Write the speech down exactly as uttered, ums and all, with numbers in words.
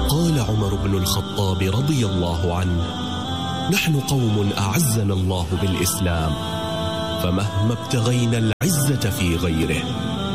قال عمر بن الخطاب رضي الله عنه: نحن قوم أعزنا الله بالإسلام، فمهما ابتغينا العزة في غيره